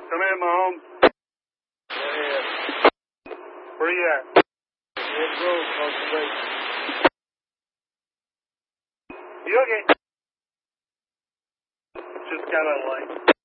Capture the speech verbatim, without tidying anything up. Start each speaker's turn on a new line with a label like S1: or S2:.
S1: Come in, Mahomes.
S2: Go ahead.
S1: Where you at?
S2: Red Grove, across the way.
S1: You okay? Just kind of like...